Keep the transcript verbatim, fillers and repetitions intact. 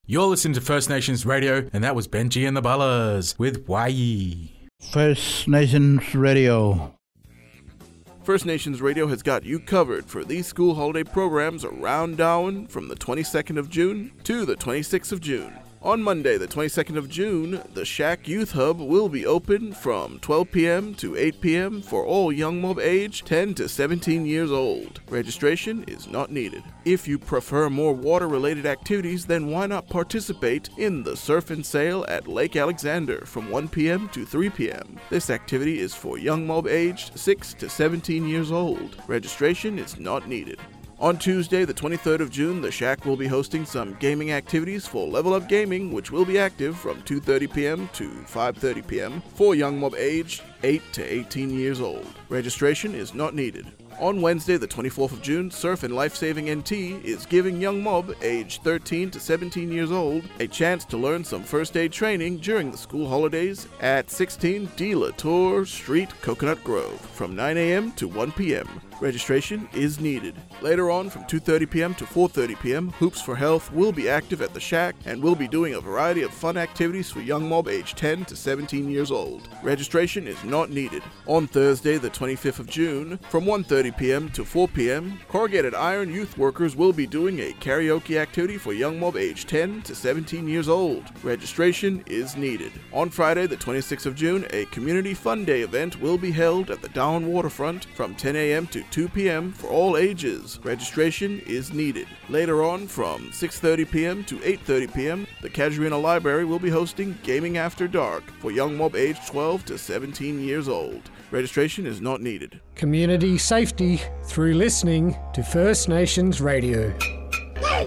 You're listening to First Nations Radio, and that was Benji and the Bullers with Wai. First Nations Radio. First Nations Radio has got you covered for these school holiday programs around Darwin from the twenty-second of June to the twenty-sixth of June. On Monday, the twenty-second of June, the Shack Youth Hub will be open from twelve p.m. to eight p.m. for all young mob age ten to seventeen years old. Registration is not needed. If you prefer more water-related activities, then why not participate in the Surf and Sail at Lake Alexander from one p.m. to three p.m. This activity is for young mob aged six to seventeen years old. Registration is not needed. On Tuesday, the twenty-third of June, the Shack will be hosting some gaming activities for Level Up Gaming, which will be active from two thirty p.m. to five thirty p.m. for young mob aged eight to eighteen years old. Registration is not needed. On Wednesday, the twenty-fourth of June, Surf and Lifesaving N T is giving young mob aged thirteen to seventeen years old a chance to learn some first aid training during the school holidays at sixteen De La Tour Street, Coconut Grove, from nine a.m. to one p.m. Registration is needed. Later on, from two thirty p.m. to four thirty p.m., Hoops for Health will be active at the Shack and will be doing a variety of fun activities for young mob aged ten to seventeen years old. Registration is not needed. On Thursday, the twenty-fifth of June, from one thirty p.m. to four p.m., Corrugated Iron youth workers will be doing a karaoke activity for young mob aged ten to seventeen years old. Registration is needed. On Friday, the twenty-sixth of June, a Community Fun Day event will be held at the Darwin Waterfront from ten a.m. to two p.m. for all ages. Registration is needed. Later on, from six thirty p.m. to eight thirty p.m., the Casuarina Library will be hosting Gaming After Dark for young mob aged twelve to seventeen years old. Registration is not needed. Community safety through listening to First Nations Radio.